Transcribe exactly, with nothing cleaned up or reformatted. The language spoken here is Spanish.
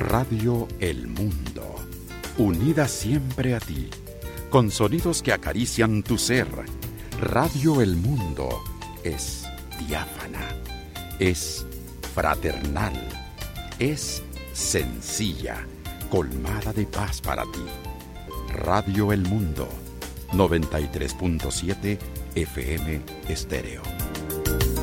Radio El Mundo, unida siempre a ti, con sonidos que acarician tu ser. Radio El Mundo es diáfana, es fraternal, es sencilla, colmada de paz para ti. Radio El Mundo, noventa y tres punto siete F M Estéreo.